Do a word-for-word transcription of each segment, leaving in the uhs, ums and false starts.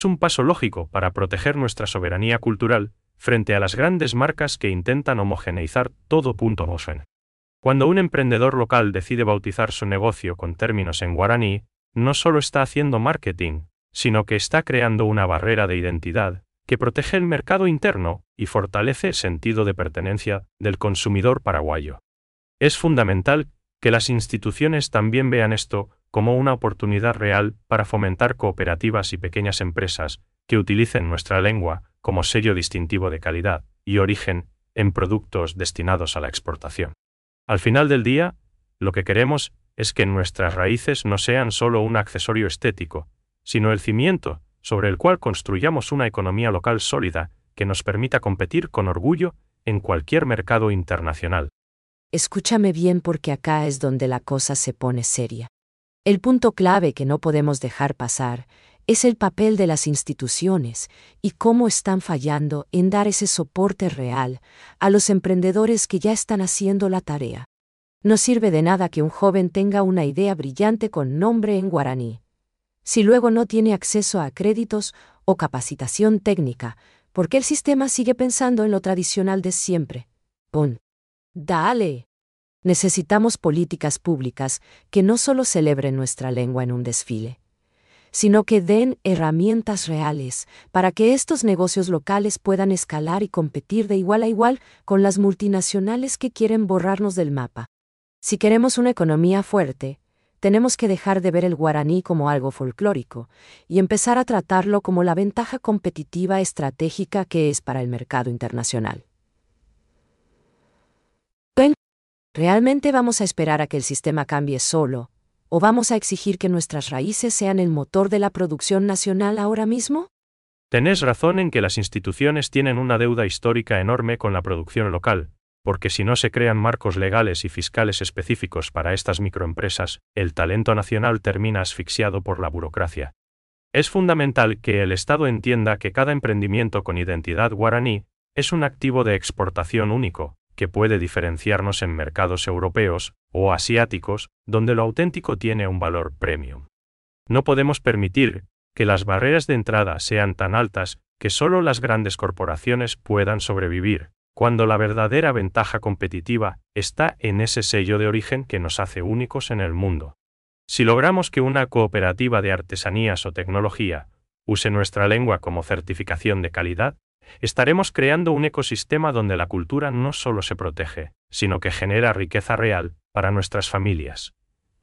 Es un paso lógico para proteger nuestra soberanía cultural frente a las grandes marcas que intentan homogeneizar todo. Mosen. Cuando un emprendedor local decide bautizar su negocio con términos en guaraní, no solo está haciendo marketing, sino que está creando una barrera de identidad que protege el mercado interno y fortalece el sentido de pertenencia del consumidor paraguayo. Es fundamental que las instituciones también vean esto como una oportunidad real para fomentar cooperativas y pequeñas empresas que utilicen nuestra lengua como sello distintivo de calidad y origen en productos destinados a la exportación. Al final del día, lo que queremos es que nuestras raíces no sean solo un accesorio estético, sino el cimiento sobre el cual construyamos una economía local sólida que nos permita competir con orgullo en cualquier mercado internacional. Escúchame bien porque acá es donde la cosa se pone seria. El punto clave que no podemos dejar pasar es el papel de las instituciones y cómo están fallando en dar ese soporte real a los emprendedores que ya están haciendo la tarea. No sirve de nada que un joven tenga una idea brillante con nombre en guaraní, si luego no tiene acceso a créditos o capacitación técnica, porque el sistema sigue pensando en lo tradicional de siempre. ¡Pum! ¡Dale! Necesitamos políticas públicas que no solo celebren nuestra lengua en un desfile, sino que den herramientas reales para que estos negocios locales puedan escalar y competir de igual a igual con las multinacionales que quieren borrarnos del mapa. Si queremos una economía fuerte, tenemos que dejar de ver el guaraní como algo folclórico y empezar a tratarlo como la ventaja competitiva estratégica que es para el mercado internacional. ¿Realmente vamos a esperar a que el sistema cambie solo, o vamos a exigir que nuestras raíces sean el motor de la producción nacional ahora mismo? Tenés razón en que las instituciones tienen una deuda histórica enorme con la producción local, porque si no se crean marcos legales y fiscales específicos para estas microempresas, el talento nacional termina asfixiado por la burocracia. Es fundamental que el Estado entienda que cada emprendimiento con identidad guaraní es un activo de exportación único, que puede diferenciarnos en mercados europeos o asiáticos, donde lo auténtico tiene un valor premium. No podemos permitir que las barreras de entrada sean tan altas que solo las grandes corporaciones puedan sobrevivir, cuando la verdadera ventaja competitiva está en ese sello de origen que nos hace únicos en el mundo. Si logramos que una cooperativa de artesanías o tecnología use nuestra lengua como certificación de calidad, estaremos creando un ecosistema donde la cultura no solo se protege, sino que genera riqueza real para nuestras familias.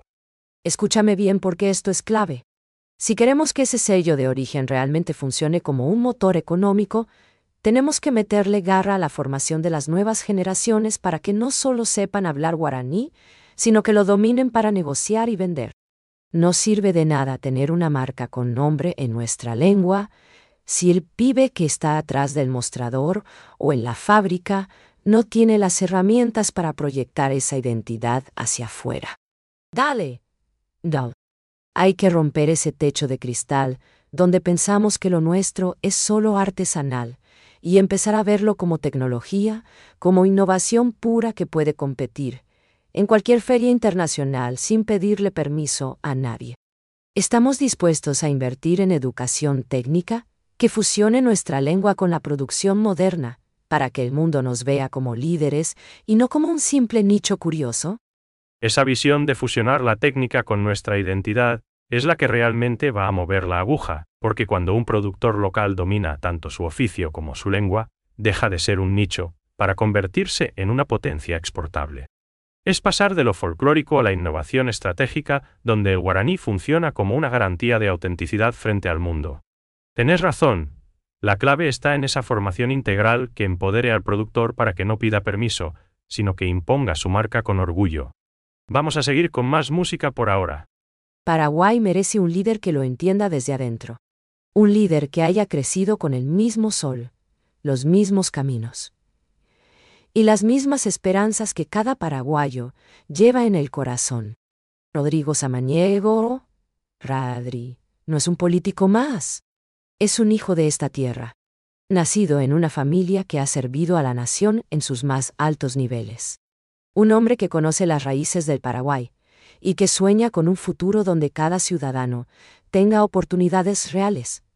Escúchame bien porque esto es clave. Si queremos que ese sello de origen realmente funcione como un motor económico, tenemos que meterle garra a la formación de las nuevas generaciones para que no solo sepan hablar guaraní, sino que lo dominen para negociar y vender. No sirve de nada tener una marca con nombre en nuestra lengua si el pibe que está atrás del mostrador o en la fábrica no tiene las herramientas para proyectar esa identidad hacia afuera. Dale. Dale. Hay que romper ese techo de cristal donde pensamos que lo nuestro es solo artesanal y empezar a verlo como tecnología, como innovación pura que puede competir en cualquier feria internacional sin pedirle permiso a nadie. ¿Estamos dispuestos a invertir en educación técnica que fusione nuestra lengua con la producción moderna para que el mundo nos vea como líderes y no como un simple nicho curioso? Esa visión de fusionar la técnica con nuestra identidad es la que realmente va a mover la aguja, porque cuando un productor local domina tanto su oficio como su lengua, deja de ser un nicho para convertirse en una potencia exportable. Es pasar de lo folclórico a la innovación estratégica, donde el guaraní funciona como una garantía de autenticidad frente al mundo. Tenés razón, la clave está en esa formación integral que empodere al productor para que no pida permiso, sino que imponga su marca con orgullo. Vamos a seguir con más música por ahora. Paraguay merece un líder que lo entienda desde adentro. Un líder que haya crecido con el mismo sol, los mismos caminos y las mismas esperanzas que cada paraguayo lleva en el corazón. Rodrigo Samaniego, Radri, no es un político más. Es un hijo de esta tierra, nacido en una familia que ha servido a la nación en sus más altos niveles. Un hombre que conoce las raíces del Paraguay y que sueña con un futuro donde cada ciudadano tenga oportunidades reales,